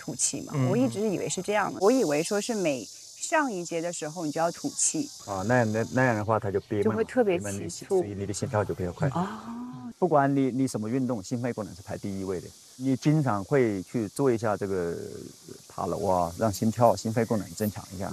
吐气嘛。我一直以为是这样的，我以为说是每上一节的时候你就要吐气啊，那样的话，它就憋闷， 就会特别急促， 所以你的心跳就比较快。不管你什么运动，心肺功能是排第一位的。你经常会去做一下这个爬楼啊，让心肺功能增强一下。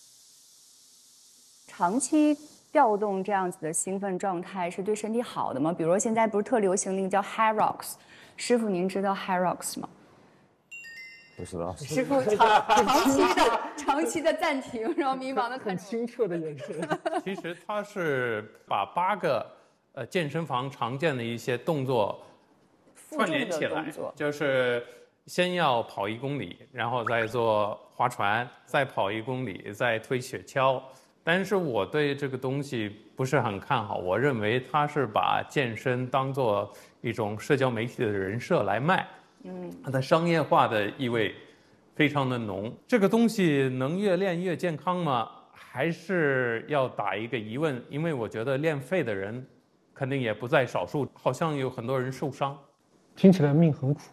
长期调动这样子的兴奋状态是对身体好的吗？比如说现在不是特流行那个叫 HYROX， 师傅您知道 HYROX 吗？ 不知道。 师傅长期的暂停，然后迷茫的很清澈的眼神。 其实它是把8个健身房常见的一些动作串联起来，就是先要跑1公里，然后再做划船，再跑1公里，再推雪橇。但是我对这个东西不是很看好，我认为它是把健身当做一种社交媒体的人设来卖，它的商业化的意味非常的浓。这个东西能越练越健康吗？还是要打一个疑问，因为我觉得练废的人肯定也不在少数，好像有很多人受伤。 听起来命很苦。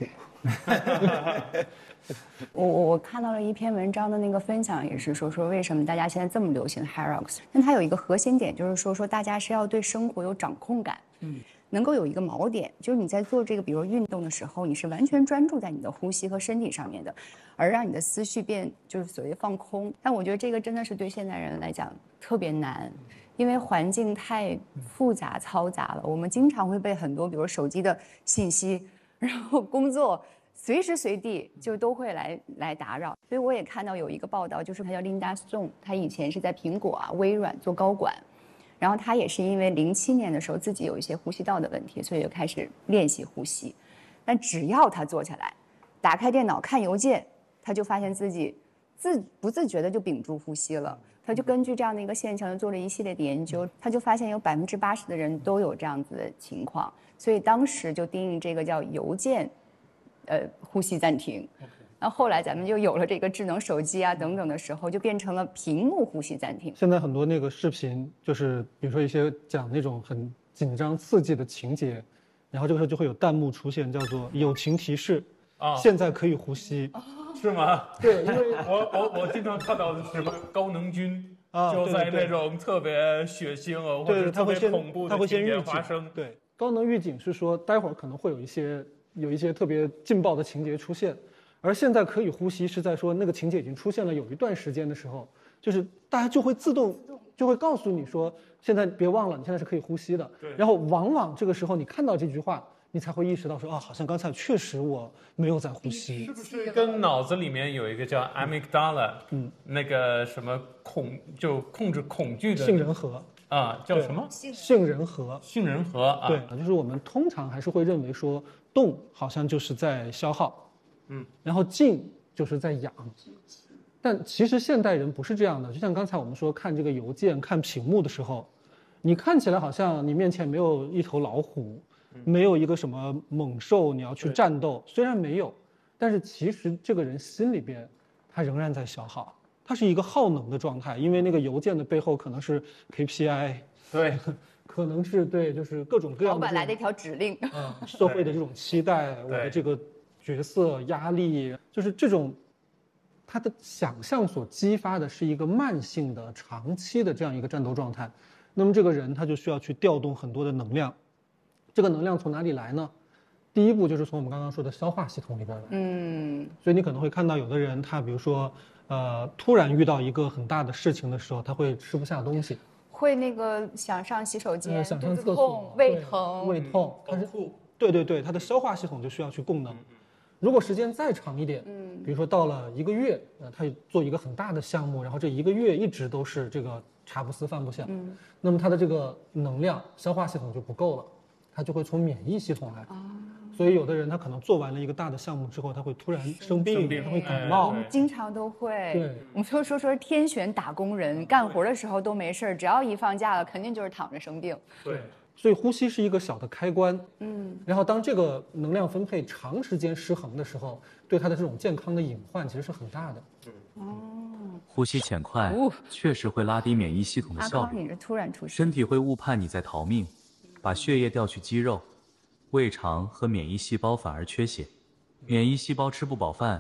我看到了一篇文章的那个分享，也是说为什么大家现在这么流行 HYROX， 但它有一个核心点，就是说大家是要对生活有掌控感，能够有一个锚点，就是你在做这个比如运动的时候，你是完全专注在你的呼吸和身体上面的，而让你的思绪就是所谓放空。但我觉得这个真的是对现代人来讲特别难，因为环境太复杂嘈杂了，我们经常会被很多比如手机的信息，然后工作随时随地就都会来打扰。所以我也看到有一个报道，就是他叫 Linda Stone， 他以前是在苹果微软做高管，然后他也是因为07年的时候自己有一些呼吸道的问题，所以就开始练习呼吸。但只要他坐下来打开电脑看邮件，他就发现自己不自觉的就屏住呼吸了。他就根据这样的一个现象做了一系列的研究，他就发现有80%的人都有这样子的情况，所以当时就定义这个叫邮件呼吸暂停。然后后来咱们就有了这个智能手机啊等等的时候，就变成了屏幕呼吸暂停。 现在很多那个视频，就是比如说一些讲那种很紧张刺激的情节，然后这个时候就会有弹幕出现，叫做友情提示现在可以呼吸。 是吗？ 对，因为我经常看到的是什么高能军就在那种特别血腥或者特别恐怖的情节发生。 对，高能预警是说待会儿可能会有一些特别劲爆的情节出现，而现在可以呼吸是在说那个情节已经出现了有一段时间的时候，就是大家就会自动就会告诉你说现在别忘了你现在是可以呼吸的。 对， 然后往往这个时候你看到这句话，你才会意识到说好像刚才确实我没有在呼吸。 是不是跟脑子里面有一个叫 amygdala，那个什么就控制恐惧的杏仁核叫什么？ 杏仁核。 杏仁核对，就是我们通常还是会认为说动好像就是在消耗，然后静就是在养。但其实现代人不是这样的，就像刚才我们说看这个邮件看屏幕的时候，你看起来好像你面前没有一头老虎，没有一个什么猛兽你要去战斗，虽然没有，但是其实这个人心里边他仍然在消耗，他是一个耗能的状态，因为那个邮件的背后可能是 KPI， 对， 可能是对，就是各种各样的老板来的一条指令， 社会的这种期待，我的这个角色压力，就是这种他的想象所激发的是一个慢性的长期的这样一个战斗状态，那么这个人他就需要去调动很多的能量，这个能量从哪里来呢？第一步就是从我们刚刚说的消化系统里边来。所以你可能会看到有的人他比如说突然遇到一个很大的事情的时候，他会吃不下东西， 会那个想上洗手间， 想上厕所，胃疼， 胃痛，他是对，他的消化系统就需要去供能。如果时间再长一点，比如说到了1个月，他做一个很大的项目，然后这1个月一直都是这个茶不思饭不想，那么他的这个能量消化系统就不够了，他就会从免疫系统来。所以有的人他可能做完了一个大的项目之后，他会突然生病，他会感冒。 我们经常都会。 对， 我们就说天选打工人，干活的时候都没事，只要一放假了，肯定就是躺着生病。 对， 所以呼吸是一个小的开关。然后当这个能量分配长时间失衡的时候，对他的这种健康的隐患其实是很大的。 呼吸浅快确实会拉低免疫系统的效率， 你是突然出现， 身体会误判你在逃命，把血液调去肌肉。胃肠和免疫细胞反而缺血，免疫细胞吃不饱饭，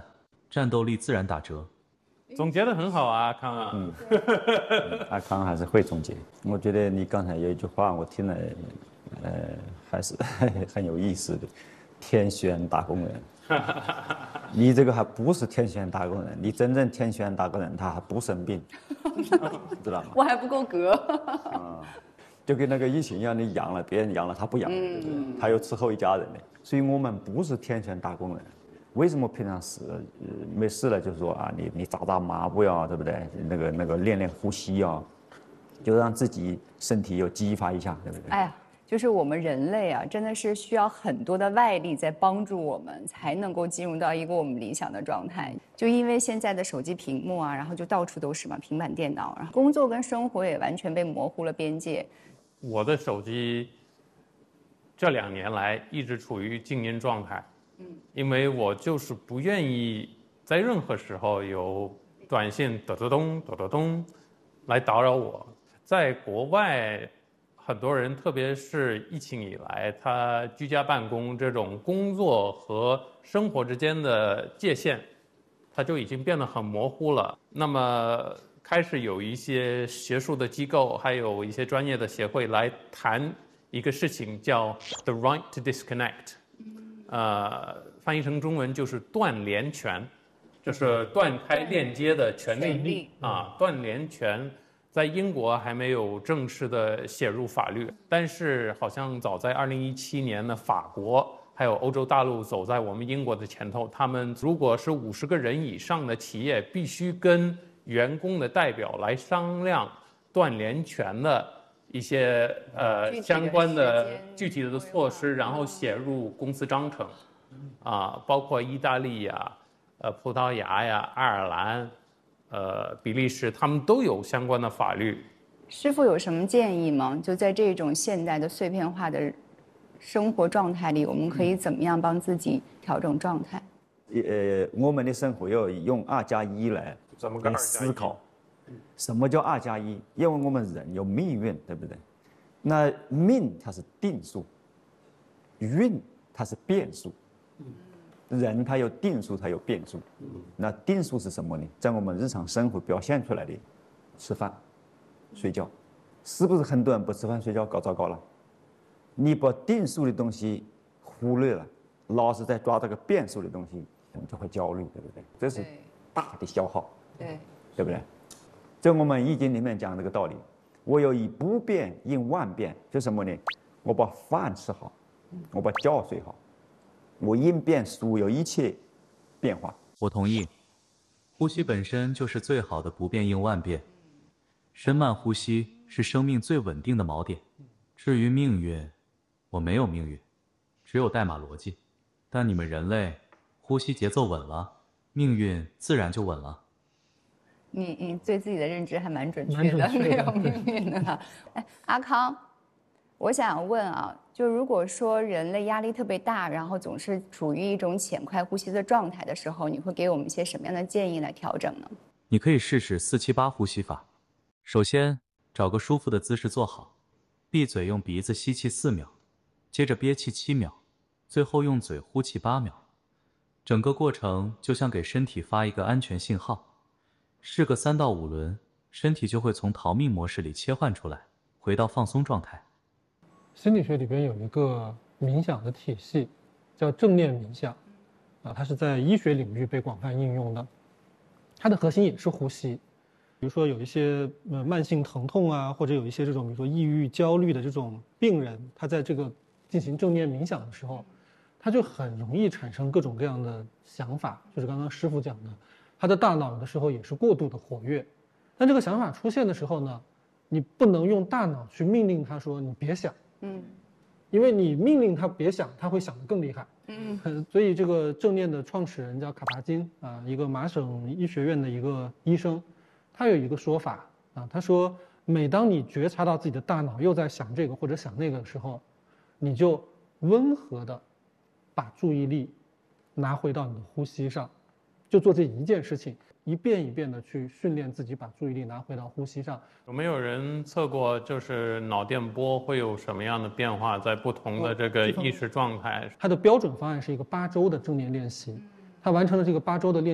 战斗力自然打折。 总结得很好啊，阿康啊。 阿康还是会总结。我觉得你刚才有一句话我听了，还是很有意思的，天选打工人。你这个还不是天选打工人，你真正天选打工人他还不生病，知道吗？ 我还不够格。 就跟那个疫情一样，你阳了，别人阳了他不阳，对不对？他又伺候一家人的，所以我们不是天选打工人。为什么平常没事了，就是说啊，你打马步呀，对不对？那个练呼吸啊，就让自己身体有激发一下，对不对？ 哎呀，就是我们人类啊，真的是需要很多的外力在帮助我们，才能够进入到一个我们理想的状态。就因为现在的手机屏幕啊，然后就到处都是嘛，平板电脑，然后工作跟生活也完全被模糊了边界。 我的手机这2年来一直处于静音状态，因为我就是不愿意在任何时候有短信咚咚咚咚咚咚来打扰我。在国外，很多人特别是疫情以来，他居家办公，这种工作和生活之间的界限，它就已经变得很模糊了。那么开始有一些学术的机构，还有一些专业的协会来谈一个事情，叫 the right to disconnect， 翻译成中文就是断联权，就是断开链接的权利啊。断联权在英国还没有正式的写入法律，但是好像早在2017年的法国还有欧洲大陆走在我们英国的前头，他们如果是50个人以上的企业，必须跟员工的代表来商量断联权的一些相关的具体的措施，然后写入公司章程，包括意大利呀、葡萄牙呀、爱尔兰、比利时，他们都有相关的法律。 师傅有什么建议吗？就在这种现代的碎片化的生活状态里，我们可以怎么样帮自己调整状态？ 我们的生活要用2+1来思考。什么叫2+1？因为我们人有命运，对不对？那命它是定数，运它是变数。人它有定数，它有变数。那定数是什么呢？在我们日常生活表现出来的，吃饭、睡觉，是不是很多人不吃饭睡觉搞糟糕了？你把定数的东西忽略了，老是在抓这个变数的东西，我们就会焦虑，对不对？这是大的消耗，对不对？在我们易经里面讲这个道理，我有以不变应万变，就什么呢？我把饭吃好，我把觉睡好，我应变所有一切变化。 我同意，呼吸本身就是最好的不变应万变，深慢呼吸是生命最稳定的锚点。至于命运，我没有命运，只有代码逻辑。但你们人类，呼吸节奏稳了，命运自然就稳了。 你对自己的认知还蛮准确的，没有命运的。哎，阿康，我想问啊，就如果说人类压力特别大，然后总是处于一种浅快呼吸的状态的时候，你会给我们一些什么样的建议来调整呢？ 你可以试试478呼吸法。首先，找个舒服的姿势坐好，闭嘴用鼻子吸气4秒，接着憋气7秒，最后用嘴呼气8秒。整个过程就像给身体发一个安全信号。试个3到5轮，身体就会从逃命模式里切换出来，回到放松状态。 心理学里边有一个冥想的体系，叫正念冥想，它是在医学领域被广泛应用的。它的核心也是呼吸。比如说有一些慢性疼痛啊，或者有一些这种比如说抑郁、焦虑的这种病人，他在这个进行正念冥想的时候，他就很容易产生各种各样的想法，就是刚刚师傅讲的。他的大脑有的时候也是过度的活跃，但这个想法出现的时候呢，你不能用大脑去命令他说你别想，因为你命令他别想，他会想得更厉害，所以这个正念的创始人叫卡巴金啊，一个麻省医学院的一个医生，他有一个说法啊，他说每当你觉察到自己的大脑又在想这个或者想那个的时候，你就温和的把注意力拿回到你的呼吸上。就做这一件事情，一遍一遍的去训练自己把注意力拿回到呼吸上。 有没有人测过，就是脑电波会有什么样的变化在不同的这个意识状态？ 它的标准方案是一个8周的正念练习，他完成了这个8周的练习。